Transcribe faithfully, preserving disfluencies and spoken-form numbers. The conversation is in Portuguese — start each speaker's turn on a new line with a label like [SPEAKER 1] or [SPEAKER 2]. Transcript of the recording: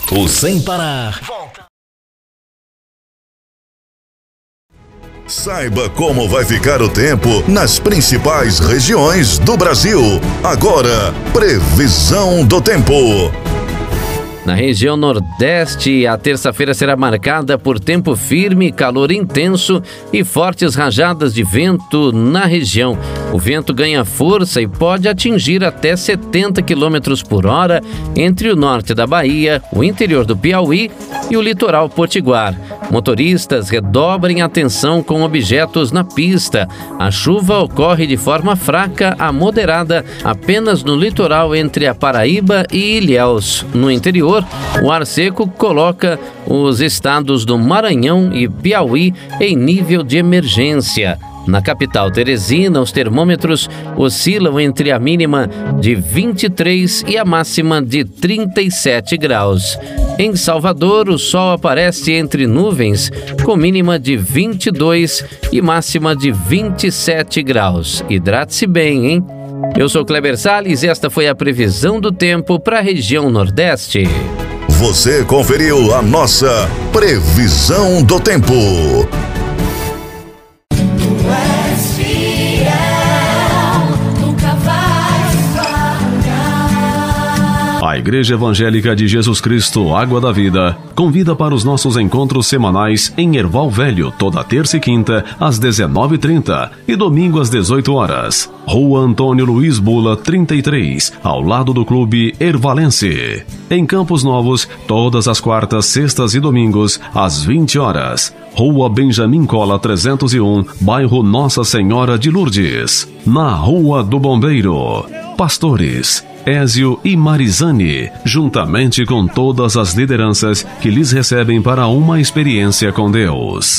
[SPEAKER 1] O Sem Parar.
[SPEAKER 2] Saiba como vai ficar o tempo nas principais regiões do Brasil. Agora, previsão do tempo.
[SPEAKER 3] Na região Nordeste, a terça-feira será marcada por tempo firme, calor intenso e fortes rajadas de vento na região. O vento ganha força e pode atingir até setenta quilômetros por hora entre o norte da Bahia, o interior do Piauí e o litoral potiguar. Motoristas redobrem atenção com objetos na pista. A chuva ocorre de forma fraca a moderada apenas no litoral entre a Paraíba e Ilhéus. No interior, o ar seco coloca os estados do Maranhão e Piauí em nível de emergência. Na capital Teresina, os termômetros oscilam entre a mínima de vinte e três e a máxima de trinta e sete graus. Em Salvador, o sol aparece entre nuvens, com mínima de vinte e dois e máxima de vinte e sete graus. Hidrate-se bem, hein? Eu sou Kleber Salles e esta foi a previsão do tempo para a região Nordeste.
[SPEAKER 2] Você conferiu a nossa previsão do tempo.
[SPEAKER 4] A Igreja Evangélica de Jesus Cristo Água da Vida convida para os nossos encontros semanais em Erval Velho, toda terça e quinta, às dezenove e trinta e domingo às dezoito horas. Rua Antônio Luiz Bula, trinta e três, ao lado do Clube Ervalense. Em Campos Novos, todas as quartas, sextas e domingos, às vinte horas. Rua Benjamin Cola, trezentos e um, bairro Nossa Senhora de Lourdes. Na Rua do Bombeiro. Pastores Ézio e Marizane, juntamente com todas as lideranças que lhes recebem para uma experiência com Deus.